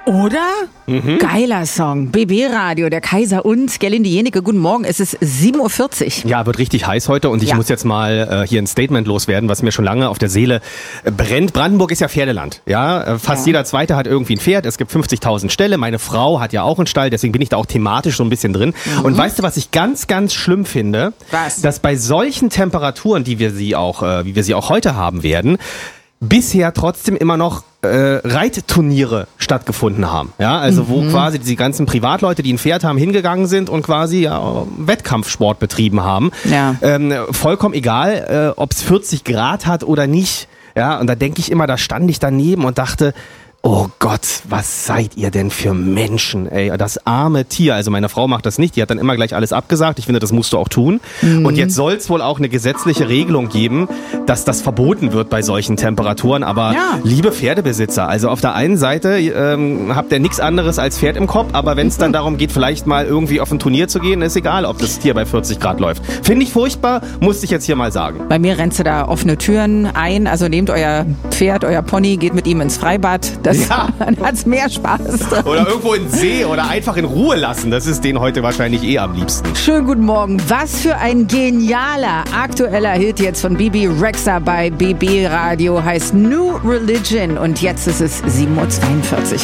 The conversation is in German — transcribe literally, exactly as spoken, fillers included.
Oder? Mhm. Geiler Song. B B-Radio, der Kaiser und Gerlinde Jenike. Guten Morgen, es ist sieben Uhr vierzig. Ja, wird richtig heiß heute und ich ja. muss jetzt mal äh, hier ein Statement loswerden, was mir schon lange auf der Seele äh, brennt. Brandenburg ist ja Pferdeland. Ja, äh, fast ja. jeder Zweite hat irgendwie ein Pferd. Es gibt fünfzigtausend Ställe. Meine Frau hat ja auch einen Stall, deswegen bin ich da auch thematisch so ein bisschen drin. Mhm. Und weißt du, was ich ganz, ganz schlimm finde? Was? Dass bei solchen Temperaturen, die wir sie auch, äh, wie wir sie auch heute haben werden, bisher trotzdem immer noch äh, Reitturniere stattgefunden haben. Ja, also mhm. wo quasi die ganzen Privatleute, die ein Pferd haben, hingegangen sind und quasi ja, Wettkampfsport betrieben haben. Ja. Ähm, vollkommen egal, äh, ob es vierzig Grad hat oder nicht. Ja, und da denke ich immer, da stand ich daneben und dachte, oh Gott, was seid ihr denn für Menschen, ey, das arme Tier. Also meine Frau macht das nicht, die hat dann immer gleich alles abgesagt. Ich finde, das musst du auch tun. Mhm. Und jetzt soll es wohl auch eine gesetzliche Regelung geben, dass das verboten wird bei solchen Temperaturen. Aber ja. liebe Pferdebesitzer, also auf der einen Seite ähm, habt ihr nichts anderes als Pferd im Kopf, aber wenn es dann darum geht, vielleicht mal irgendwie auf ein Turnier zu gehen, ist egal, ob das Tier bei vierzig Grad läuft. Finde ich furchtbar, musste ich jetzt hier mal sagen. Bei mir rennst du da offene Türen ein, also nehmt euer Pferd, euer Pony, geht mit ihm ins Freibad. Das Ja. Dann hat's mehr Spaß. Oder irgendwo in den See oder einfach in Ruhe lassen. Das ist denen heute wahrscheinlich eh am liebsten. Schönen guten Morgen. Was für ein genialer, aktueller Hit jetzt von Bibi Rexha bei B B Radio heißt New Religion. Und jetzt ist es sieben Uhr zweiundvierzig.